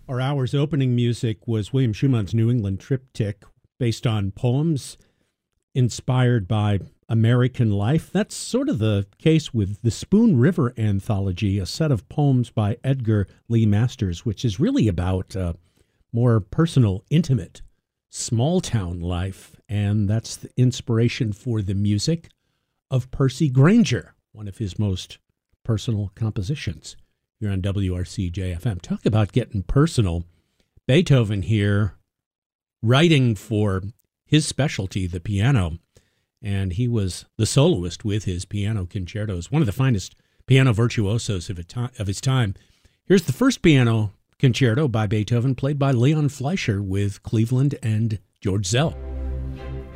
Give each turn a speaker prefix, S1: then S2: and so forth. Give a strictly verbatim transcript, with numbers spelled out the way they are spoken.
S1: Our hour's opening music was William Schumann's New England Triptych, based on poems inspired by American life. That's sort of the case with the Spoon River Anthology, a set of poems by Edgar Lee Masters, which is really about uh, more personal, intimate, small-town life. And that's the inspiration for the music of Percy Grainger, one of his most personal compositions. You're on W R C J F M. Talk about getting personal. Beethoven here, writing for his specialty, the piano, and he was the soloist with his piano concertos, one of the finest piano virtuosos of, a of his time. Here's the first piano concerto by Beethoven, played by Leon Fleischer with Cleveland and George Zell.